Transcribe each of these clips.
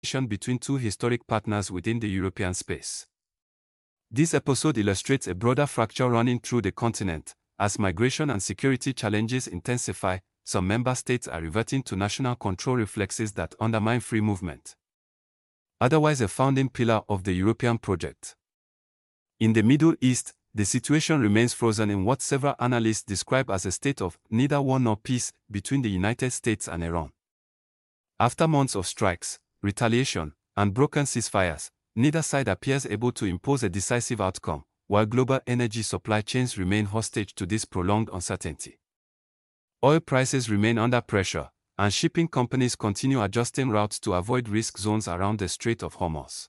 between two historic partners within the European space. This episode illustrates a broader fracture running through the continent. As migration and security challenges intensify, some member states are reverting to national control reflexes that undermine free movement, otherwise a founding pillar of the European project. In the Middle East, the situation remains frozen in what several analysts describe as a state of neither war nor peace between the United States and Iran. After months of strikes, retaliation, and broken ceasefires, neither side appears able to impose a decisive outcome, while global energy supply chains remain hostage to this prolonged uncertainty. Oil prices remain under pressure, and shipping companies continue adjusting routes to avoid risk zones around the Strait of Hormuz.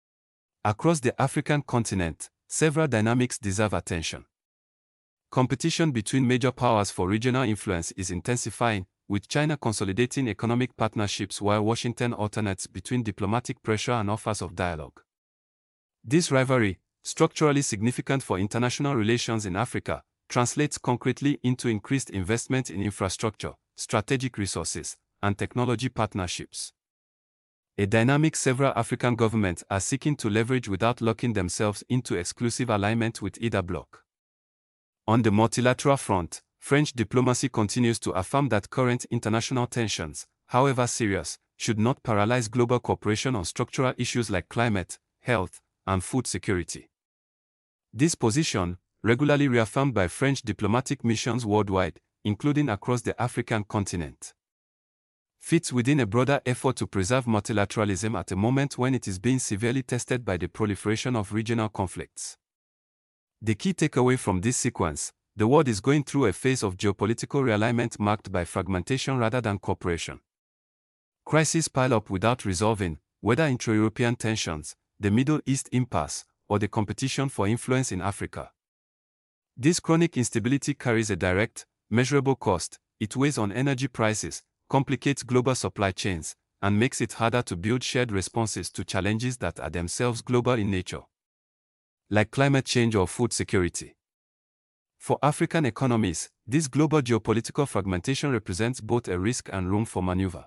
Across the African continent, several dynamics deserve attention. Competition between major powers for regional influence is intensifying, with China consolidating economic partnerships while Washington alternates between diplomatic pressure and offers of dialogue. This rivalry, structurally significant for international relations in Africa, translates concretely into increased investment in infrastructure, strategic resources, and technology partnerships. A dynamic several African governments are seeking to leverage without locking themselves into exclusive alignment with either bloc. On the multilateral front, French diplomacy continues to affirm that current international tensions, however serious, should not paralyze global cooperation on structural issues like climate, health, and food security. This position, regularly reaffirmed by French diplomatic missions worldwide, including across the African continent, fits within a broader effort to preserve multilateralism at a moment when it is being severely tested by the proliferation of regional conflicts. The key takeaway from this sequence: the world is going through a phase of geopolitical realignment marked by fragmentation rather than cooperation. Crises pile up without resolving, whether intra-European tensions, the Middle East impasse, or the competition for influence in Africa. This chronic instability carries a direct, measurable cost. It weighs on energy prices, complicates global supply chains, and makes it harder to build shared responses to challenges that are themselves global in nature, like climate change or food security. For African economies, this global geopolitical fragmentation represents both a risk and room for maneuver.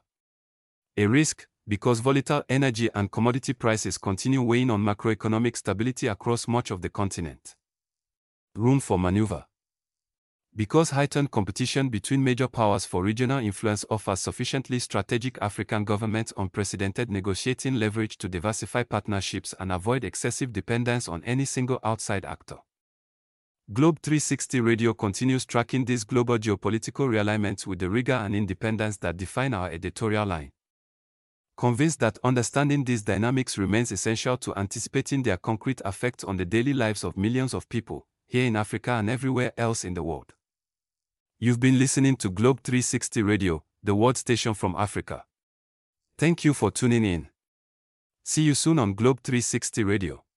A risk, because volatile energy and commodity prices continue weighing on macroeconomic stability across much of the continent. Room for maneuver, because heightened competition between major powers for regional influence offers sufficiently strategic African governments unprecedented negotiating leverage to diversify partnerships and avoid excessive dependence on any single outside actor. Globe 360 Radio continues tracking these global geopolitical realignments with the rigor and independence that define our editorial line, convinced that understanding these dynamics remains essential to anticipating their concrete effects on the daily lives of millions of people, here in Africa and everywhere else in the world. You've been listening to Globe 360 Radio, the world station from Africa. Thank you for tuning in. See you soon on Globe 360 Radio.